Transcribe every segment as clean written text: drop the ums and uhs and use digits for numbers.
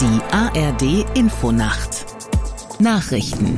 Die ARD-Infonacht Nachrichten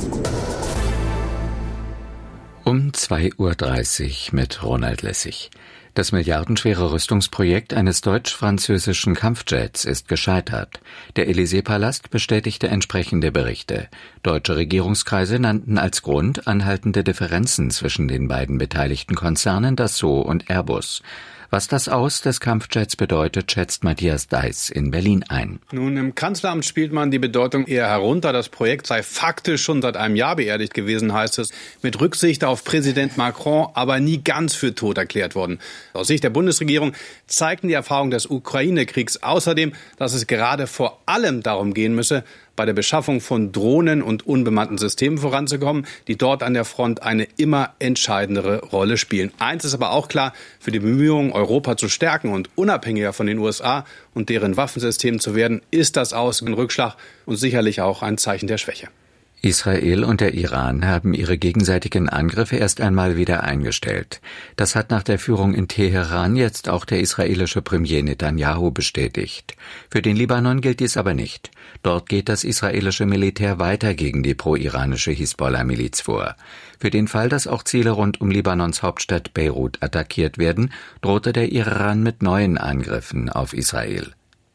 um 2:30 Uhr mit Ronald Lessig. Das milliardenschwere Rüstungsprojekt eines deutsch-französischen Kampfjets ist gescheitert. Der Élysée-Palast bestätigte entsprechende Berichte. Deutsche Regierungskreise nannten als Grund anhaltende Differenzen zwischen den beiden beteiligten Konzernen Dassault und Airbus. Was das Aus des Kampfjets bedeutet, schätzt Matthias Deiß in Berlin ein. Nun, im Kanzleramt spielt man die Bedeutung eher herunter. Das Projekt sei faktisch schon seit einem Jahr beerdigt gewesen, heißt es. Mit Rücksicht auf Präsident Macron, aber nie ganz für tot erklärt worden. Aus Sicht der Bundesregierung zeigten die Erfahrungen des Ukraine-Kriegs außerdem, dass es gerade vor allem darum gehen müsse, bei der Beschaffung von Drohnen und unbemannten Systemen voranzukommen, die dort an der Front eine immer entscheidendere Rolle spielen. Eins ist aber auch klar: Für die Bemühungen, Europa zu stärken und unabhängiger von den USA und deren Waffensystemen zu werden, ist das Aus ein Rückschlag und sicherlich auch ein Zeichen der Schwäche. Israel und der Iran haben ihre gegenseitigen Angriffe erst einmal wieder eingestellt. Das hat nach der Führung in Teheran jetzt auch der israelische Premier Netanyahu bestätigt. Für den Libanon gilt dies aber nicht. Dort geht das israelische Militär weiter gegen die pro-iranische Hisbollah-Miliz vor. Für den Fall, dass auch Ziele rund um Libanons Hauptstadt Beirut attackiert werden, drohte der Iran mit neuen Angriffen auf Israel.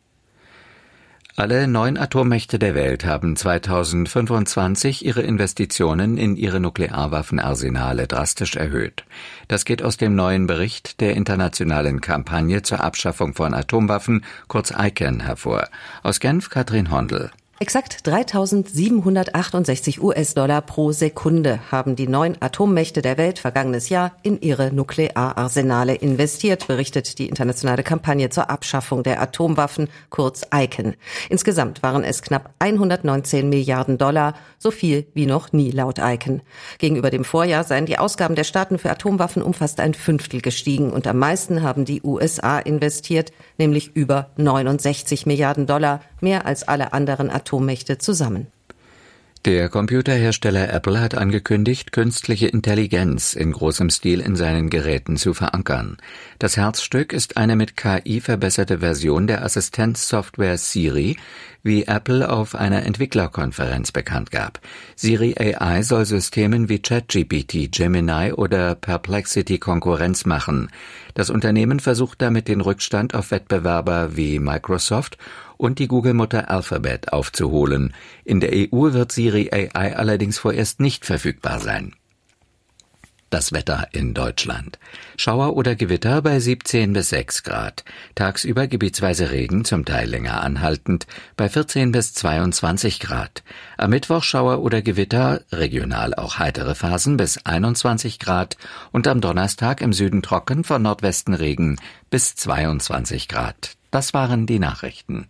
Alle 9 Atommächte der Welt haben 2025 ihre Investitionen in ihre Nuklearwaffenarsenale drastisch erhöht. Das geht aus dem neuen Bericht der internationalen Kampagne zur Abschaffung von Atomwaffen, kurz ICAN, hervor. Aus Genf Katrin Hondel. Exakt 3.768 US-Dollar pro Sekunde haben die 9 Atommächte der Welt vergangenes Jahr in ihre Nukleararsenale investiert, berichtet die internationale Kampagne zur Abschaffung der Atomwaffen, kurz ICAN. Insgesamt waren es knapp 119 Milliarden Dollar, so viel wie noch nie laut ICAN. Gegenüber dem Vorjahr seien die Ausgaben der Staaten für Atomwaffen um fast ein Fünftel gestiegen und am meisten haben die USA investiert, nämlich über 69 Milliarden Dollar, mehr als alle anderen Atommächte zusammen. Der Computerhersteller Apple hat angekündigt, künstliche Intelligenz in großem Stil in seinen Geräten zu verankern. Das Herzstück ist eine mit KI verbesserte Version der Assistenzsoftware Siri, wie Apple auf einer Entwicklerkonferenz bekannt gab. Siri AI soll Systemen wie ChatGPT, Gemini oder Perplexity Konkurrenz machen. Das Unternehmen versucht damit, den Rückstand auf Wettbewerber wie Microsoft und die Google-Mutter Alphabet aufzuholen. In der EU wird Siri AI allerdings vorerst nicht verfügbar sein. Das Wetter in Deutschland. Schauer oder Gewitter bei 17 bis 6 Grad. Tagsüber gebietsweise Regen, zum Teil länger anhaltend, bei 14 bis 22 Grad. Am Mittwoch Schauer oder Gewitter, regional auch heitere Phasen bis 21 Grad und am Donnerstag im Süden trocken, von Nordwesten Regen bis 22 Grad. Das waren die Nachrichten.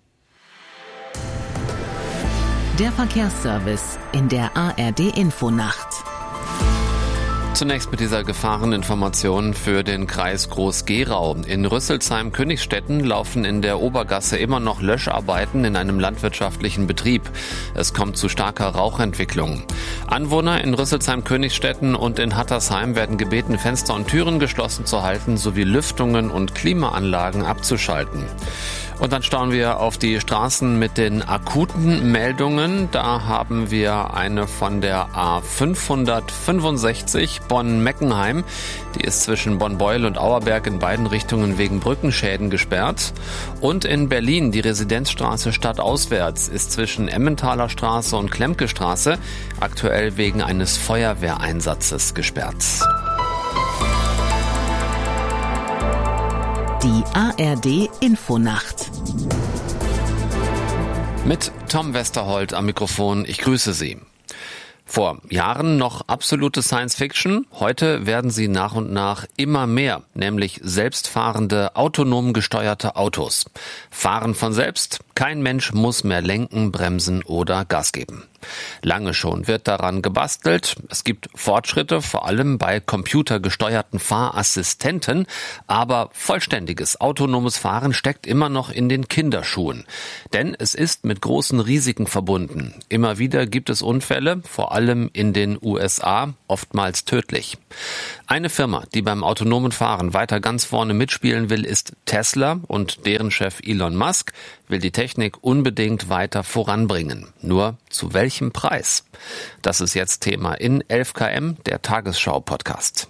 Der Verkehrsservice in der ARD-Infonacht. Zunächst mit dieser Gefahreninformation für den Kreis Groß-Gerau. In Rüsselsheim-Königstetten laufen in der Obergasse immer noch Löscharbeiten in einem landwirtschaftlichen Betrieb. Es kommt zu starker Rauchentwicklung. Anwohner in Rüsselsheim-Königstetten und in Hattersheim werden gebeten, Fenster und Türen geschlossen zu halten sowie Lüftungen und Klimaanlagen abzuschalten. Und dann schauen wir auf die Straßen mit den akuten Meldungen. Da haben wir eine von der A565 Bonn-Meckenheim. Die ist zwischen Bonn-Beuel und Auerberg in beiden Richtungen wegen Brückenschäden gesperrt. Und in Berlin die Residenzstraße stadtauswärts ist zwischen Emmentaler Straße und Klemke Straße aktuell wegen eines Feuerwehreinsatzes gesperrt. Die ARD-Infonacht. Mit Tom Westerholt am Mikrofon, ich grüße Sie. Vor Jahren noch absolute Science-Fiction, heute werden sie nach und nach immer mehr, nämlich selbstfahrende, autonom gesteuerte Autos. Fahren von selbst, kein Mensch muss mehr lenken, bremsen oder Gas geben. Lange schon wird daran gebastelt. Es gibt Fortschritte, vor allem bei computergesteuerten Fahrassistenten, aber vollständiges autonomes Fahren steckt immer noch in den Kinderschuhen. Denn es ist mit großen Risiken verbunden. Immer wieder gibt es Unfälle, vor allem in den USA, oftmals tödlich. Eine Firma, die beim autonomen Fahren weiter ganz vorne mitspielen will, ist Tesla, und deren Chef Elon Musk will die Technik Technik unbedingt weiter voranbringen. Nur zu welchem Preis? Das ist jetzt Thema in 11KM, der Tagesschau-Podcast.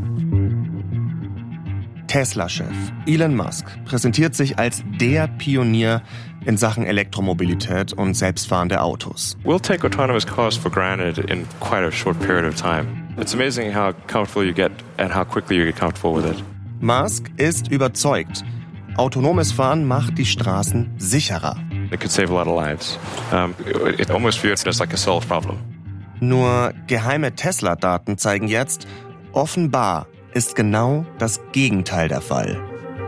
Tesla-Chef Elon Musk präsentiert sich als der Pionier in Sachen Elektromobilität und selbstfahrende Autos. We'll take autonomous cars for granted in quite a short period of time. It's amazing how comfortable you get and how quickly you get comfortable with it. Musk ist überzeugt, autonomes Fahren macht die Straßen sicherer. It could save a lot of lives. It almost feels just like a solved problem. Nur geheime Tesla-Daten zeigen jetzt, offenbar ist genau das Gegenteil der Fall.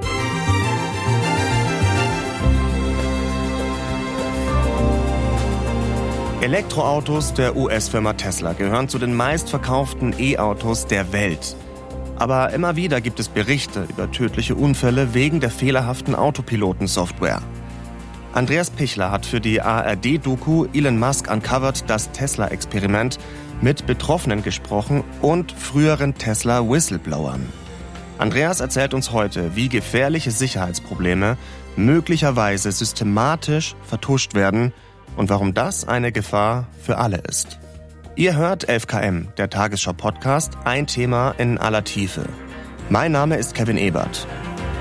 Elektroautos der US-Firma Tesla gehören zu den meistverkauften E-Autos der Welt. Aber immer wieder gibt es Berichte über tödliche Unfälle wegen der fehlerhaften Autopiloten-Software. Andreas Pichler hat für die ARD-Doku Elon Musk Uncovered das Tesla-Experiment mit Betroffenen gesprochen und früheren Tesla-Whistleblowern. Andreas erzählt uns heute, wie gefährliche Sicherheitsprobleme möglicherweise systematisch vertuscht werden und warum das eine Gefahr für alle ist. Ihr hört 11KM, der Tagesschau-Podcast, ein Thema in aller Tiefe. Mein Name ist Kevin Ebert.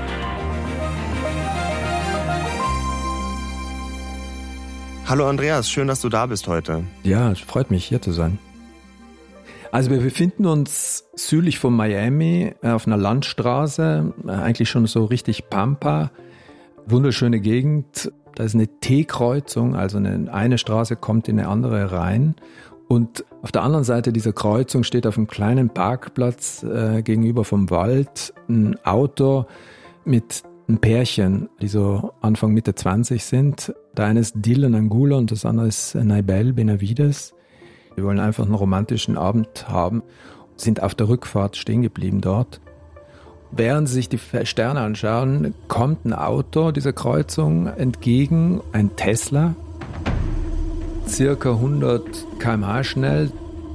Hallo Andreas, schön, dass du da bist heute. Ja, es freut mich, hier zu sein. Also wir befinden uns südlich von Miami auf einer Landstraße, eigentlich schon so richtig Pampa, wunderschöne Gegend. Da ist eine T-Kreuzung, also eine Straße kommt in eine andere rein. Und auf der anderen Seite dieser Kreuzung steht auf einem kleinen Parkplatz gegenüber vom Wald ein Auto mit einem Pärchen, die so Anfang Mitte 20 sind. Der eine ist Dylan Angulo und das andere ist Nayibel Benavides. Die wollen einfach einen romantischen Abend haben, sind auf der Rückfahrt stehen geblieben dort. Während sie sich die Sterne anschauen, kommt ein Auto dieser Kreuzung entgegen, ein Tesla, circa 100 km/h schnell,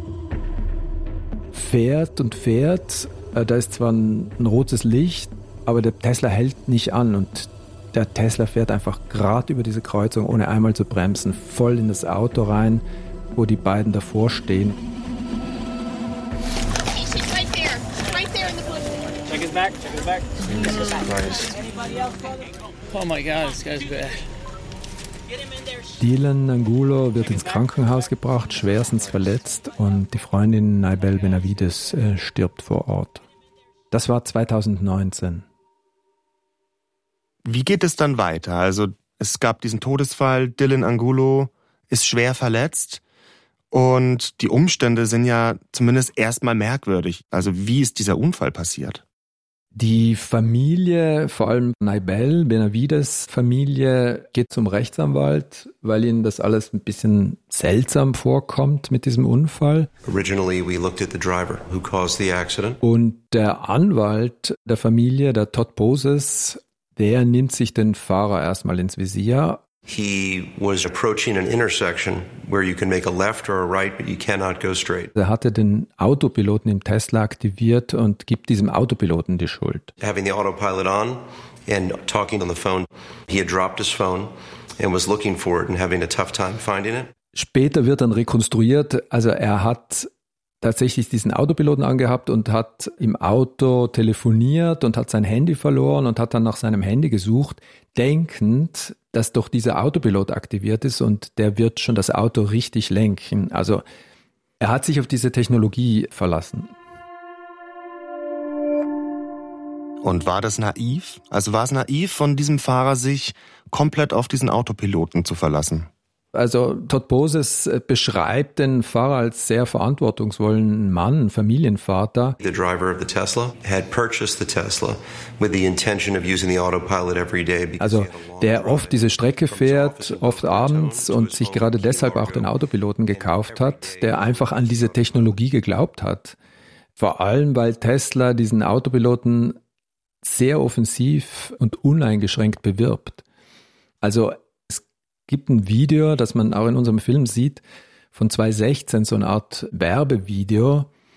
fährt und fährt. Da ist zwar ein rotes Licht, aber der Tesla hält nicht an und der Tesla fährt einfach gerade über diese Kreuzung, ohne einmal zu bremsen, voll in das Auto rein, wo die beiden davor stehen. Oh my God, this guy's bad. Dylan Angulo wird ins Krankenhaus gebracht, schwerstens verletzt und die Freundin Nayibel Benavides stirbt vor Ort. Das war 2019. Wie geht es dann weiter? Also es gab diesen Todesfall, Dylan Angulo ist schwer verletzt und die Umstände sind ja zumindest erstmal merkwürdig. Also wie ist dieser Unfall passiert? Die Familie, vor allem Nayibel Benavides Familie, geht zum Rechtsanwalt, weil ihnen das alles ein bisschen seltsam vorkommt mit diesem Unfall. Originally we looked at the driver who caused the accident. Und der Anwalt der Familie, der Todd Boses, der nimmt sich den Fahrer erstmal ins Visier. He was approaching an intersection where you can make a left or a right, but you cannot go straight. Er hatte den Autopiloten im Tesla aktiviert und gibt diesem Autopiloten die Schuld. Having the autopilot on and talking on the phone, he had dropped his phone and was looking for it and having a tough time finding it. Später wird dann rekonstruiert, also er hat tatsächlich diesen Autopiloten angehabt und hat im Auto telefoniert und hat sein Handy verloren und hat dann nach seinem Handy gesucht, denkend, dass doch dieser Autopilot aktiviert ist und der wird schon das Auto richtig lenken. Also er hat sich auf diese Technologie verlassen. Und war das naiv? Also war es naiv von diesem Fahrer, sich komplett auf diesen Autopiloten zu verlassen? Also Todd Boses beschreibt den Fahrer als sehr verantwortungsvollen Mann, Familienvater. The driver of the Tesla had purchased the Tesla with the intention of using the autopilot every day. Also der oft diese Strecke fährt, oft abends und sich gerade deshalb auch den Autopiloten gekauft hat, der einfach an diese Technologie geglaubt hat. Vor allem, weil Tesla diesen Autopiloten sehr offensiv und uneingeschränkt bewirbt. Also gibt ein Video, das man auch in unserem Film sieht, von 2016, so eine Art Werbevideo,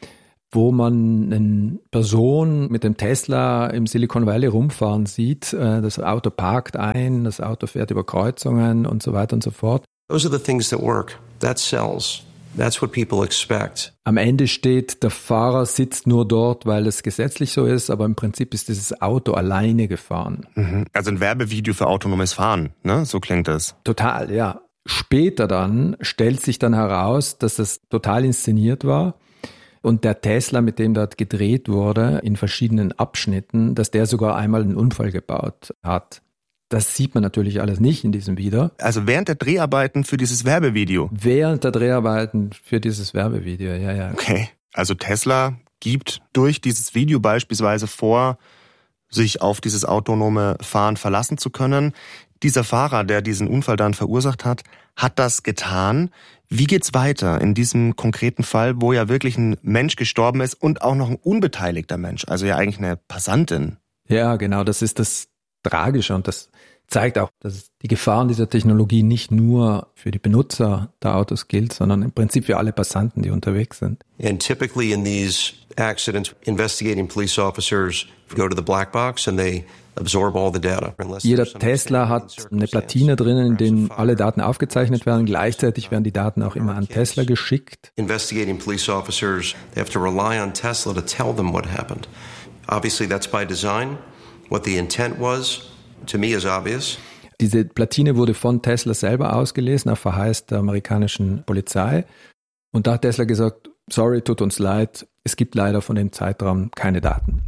wo man eine Person mit dem Tesla im Silicon Valley rumfahren sieht. Das Auto parkt ein, das Auto fährt über Kreuzungen und so weiter und so fort. Those are the things that work. That sells. That's what people expect. Am Ende steht, der Fahrer sitzt nur dort, weil es gesetzlich so ist, aber im Prinzip ist dieses Auto alleine gefahren. Also ein Werbevideo für autonomes Fahren, ne? So klingt das. Total, ja. Später dann stellt sich dann heraus, dass das total inszeniert war und der Tesla, mit dem dort gedreht wurde, in verschiedenen Abschnitten, dass der sogar einmal einen Unfall gebaut hat. Das sieht man natürlich alles nicht in diesem Video. Also während der Dreharbeiten für dieses Werbevideo? Während der Dreharbeiten für dieses Werbevideo, ja. Okay, also Tesla gibt durch dieses Video beispielsweise vor, sich auf dieses autonome Fahren verlassen zu können. Dieser Fahrer, der diesen Unfall dann verursacht hat das getan. Wie geht's weiter in diesem konkreten Fall, wo ja wirklich ein Mensch gestorben ist und auch noch ein unbeteiligter Mensch, also ja eigentlich eine Passantin? Ja, genau, das ist das Tragische und das zeigt auch, dass die Gefahren dieser Technologie nicht nur für die Benutzer der Autos gilt, sondern im Prinzip für alle Passanten, die unterwegs sind. And typically in these accidents, investigating police officers go to the black box and they absorb all the data. Jeder Tesla hat eine Platine drinnen, in denen alle Daten aufgezeichnet werden. Gleichzeitig werden die Daten auch immer an Tesla geschickt. Investigating police officers, they have to rely on Tesla to tell them what happened. Obviously that's by design. What the intent was, to me, is obvious. Diese Platine wurde von Tesla selber ausgelesen, auf Verheiß der amerikanischen Polizei. Und da hat Tesla gesagt, sorry, tut uns leid, es gibt leider von dem Zeitraum keine Daten.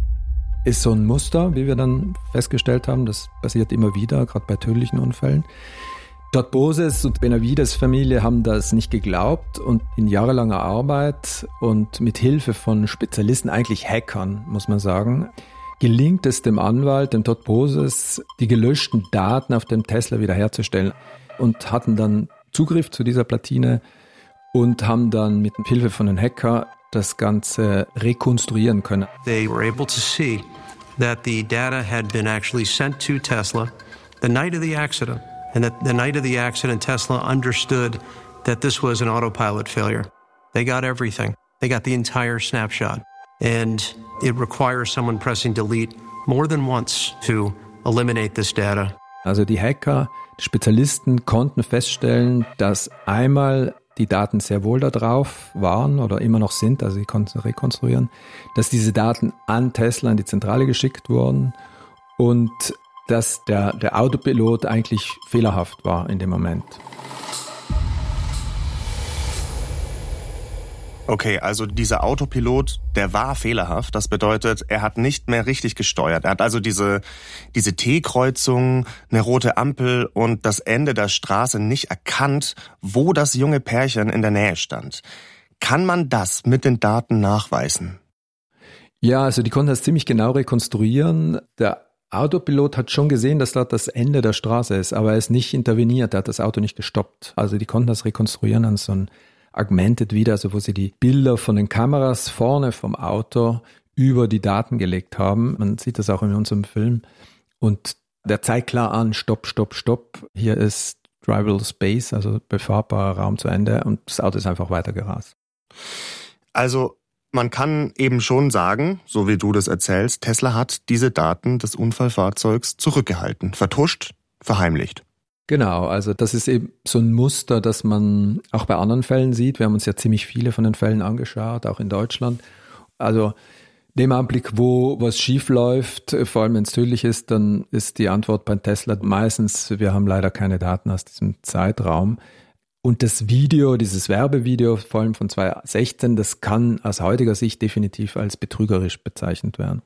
Ist so ein Muster, wie wir dann festgestellt haben, das passiert immer wieder, gerade bei tödlichen Unfällen. Todd Boses und Benavides Familie haben das nicht geglaubt und in jahrelanger Arbeit und mit Hilfe von Spezialisten, eigentlich Hackern, muss man sagen, gelingt es dem Anwalt, dem Todd Boses, die gelöschten Daten auf dem Tesla wiederherzustellen und hatten dann Zugriff zu dieser Platine und haben dann mit Hilfe von einem Hacker das Ganze rekonstruieren können. They were able to see that the data had been actually sent to Tesla the night of the accident, and that the night of the accident Tesla understood that this was an autopilot failure. They got everything. They got the entire snapshot. And it requires someone pressing delete more than once to eliminate this data. Also die Hacker, die Spezialisten konnten feststellen, dass einmal die Daten sehr wohl da drauf waren oder immer noch sind, also sie konnten rekonstruieren, dass diese Daten an Tesla in die Zentrale geschickt wurden und dass der Autopilot eigentlich fehlerhaft war in dem Moment. Okay, also dieser Autopilot, der war fehlerhaft. Das bedeutet, er hat nicht mehr richtig gesteuert. Er hat also diese T-Kreuzung, eine rote Ampel und das Ende der Straße nicht erkannt, wo das junge Pärchen in der Nähe stand. Kann man das mit den Daten nachweisen? Ja, also die konnten das ziemlich genau rekonstruieren. Der Autopilot hat schon gesehen, dass dort das Ende der Straße ist, aber er ist nicht interveniert, er hat das Auto nicht gestoppt. Also die konnten das rekonstruieren an so ein Augmented Video, also wo sie die Bilder von den Kameras vorne vom Auto über die Daten gelegt haben. Man sieht das auch in unserem Film. Und der zeigt klar an, stopp. Hier ist Drivable Space, also befahrbarer Raum zu Ende und das Auto ist einfach weitergerast. Also man kann eben schon sagen, so wie du das erzählst, Tesla hat diese Daten des Unfallfahrzeugs zurückgehalten, vertuscht, verheimlicht. Genau, also das ist eben so ein Muster, das man auch bei anderen Fällen sieht. Wir haben uns ja ziemlich viele von den Fällen angeschaut, auch in Deutschland. Also dem Anblick, wo was schief läuft, vor allem wenn es tödlich ist, dann ist die Antwort bei Tesla meistens, wir haben leider keine Daten aus diesem Zeitraum. Und das Video, dieses Werbevideo, vor allem von 2016, das kann aus heutiger Sicht definitiv als betrügerisch bezeichnet werden.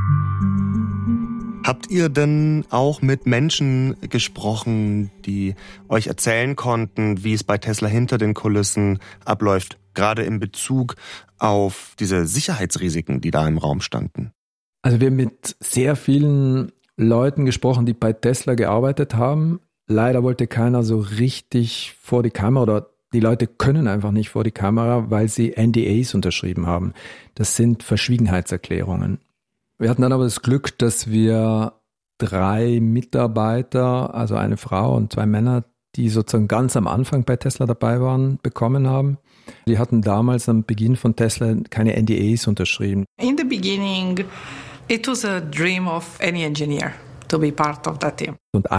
Habt ihr denn auch mit Menschen gesprochen, die euch erzählen konnten, wie es bei Tesla hinter den Kulissen abläuft, gerade in Bezug auf diese Sicherheitsrisiken, die da im Raum standen? Also wir haben mit sehr vielen Leuten gesprochen, die bei Tesla gearbeitet haben. Leider wollte keiner so richtig vor die Kamera oder die Leute können einfach nicht vor die Kamera, weil sie NDAs unterschrieben haben. Das sind Verschwiegenheitserklärungen. Wir hatten dann aber das Glück, dass wir 3 Mitarbeiter, also eine Frau und 2 Männer, die sozusagen ganz am Anfang bei Tesla dabei waren, bekommen haben. Die hatten damals am Beginn von Tesla keine NDAs unterschrieben. In the beginning, it was a dream of any engineer to be part of that team. Und